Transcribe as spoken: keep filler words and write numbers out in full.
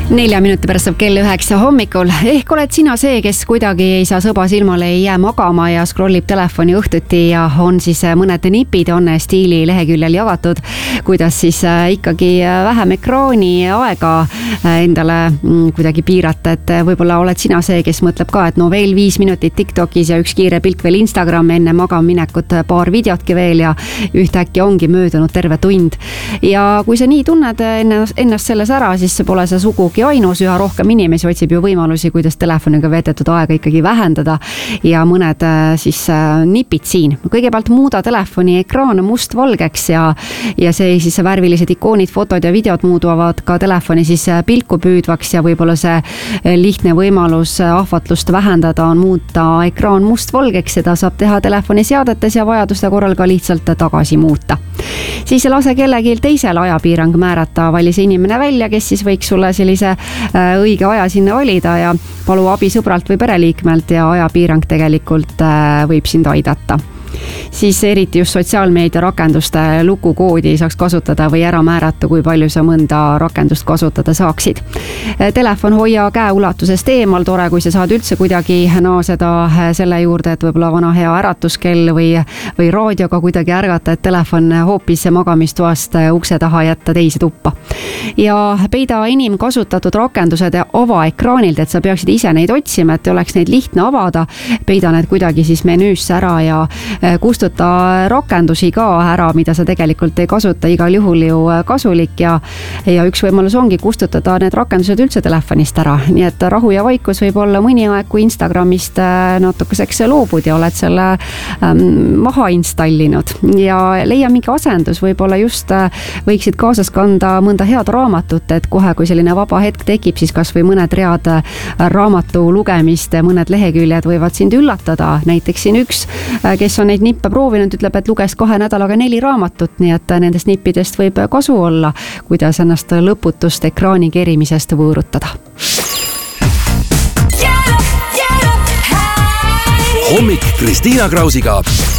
Nelja minuti pärast saab kell üheksa hommikul. Ehk oled sina see, kes kuidagi ei saa sõba silmale, ei jää magama ja scrollib telefoni õhtuti ja on siis mõned nipid on stiili leheküljel jagatud, kuidas siis ikkagi vähem ekraani aega endale kuidagi piirata, et võib-olla oled sina see, kes mõtleb ka, et no veel viis minutit TikTokis ja üks kiire pilk veel Instagram enne magamaminekut, paar videotki veel ja ühtäkki ongi möödunud terve tund. Ja kui sa nii tunned ennast selles ära, siis pole see sugugi ainus, üha rohkem inimesi otsib ju võimalusi, kuidas telefoniga veedetud aega ikkagi vähendada ja mõned siis nipid siin. Kõigepealt muuda telefoni ekraan mustvalgeks ja, ja see siis värvilised ikoonid, fotod ja videod muuduvad ka telefoni siis pilku püüdvaks ja võib-olla see lihtne võimalus ahvatlust vähendada on muuta ekraan mustvalgeks, seda saab teha telefoni seadetes ja vajaduste korral ka lihtsalt tagasi muuta. Siis lase kellelgi teisel ajapiirang määrata, vali see inimene välja, kes siis võiks sulle sellise õige aja sinna valida ja palu abi sõbralt või pereliikmelt ja ajapiirang tegelikult võib sind aidata. Siis eriti just sotsiaalmeedia rakenduste lukukoodi saaks kasutada või ära määrata, kui palju sa mõnda rakendust kasutada saaksid. Telefon hoia käe ulatusest eemal, tore, kui sa saad üldse kuidagi naaseda selle juurde, et võib-olla vana hea äratuskell või, või raadioga kuidagi ärgata, et telefon hoopis magamistoast ukse taha jätta teise tuppa. Ja peida enim kasutatud rakendused ava ekraanilt, et sa peaksid ise neid otsima, et oleks neid lihtne avada, peida need kuidagi siis menüüsse ära ja kustuta rakendusi ka ära, mida sa tegelikult ei kasuta, igal juhul ju kasulik ja, ja üks võimalus ongi kustutada need rakendused üldse telefonist ära. Nii et rahu ja vaikus võib olla mõni aeg, kui Instagramist natukeseks loobud ja oled selle ähm, maha installinud ja leia mingi asendus, võib-olla just võiksid kaasas kanda mõnda head raamatut, et kohe, kui selline vaba hetk tekib, siis kas või mõned read raamatu lugemist, mõned leheküljed võivad sind üllatada, näiteks siin üks, kes on neid nippe proovinud, ütleb, et luges kahe nädalaga neli raamatut, nii et nendest nippidest võib kasu olla, kuidas ennast lõputust ekraani kerimisest võõrutada. Hommik Kristiina Krausiga.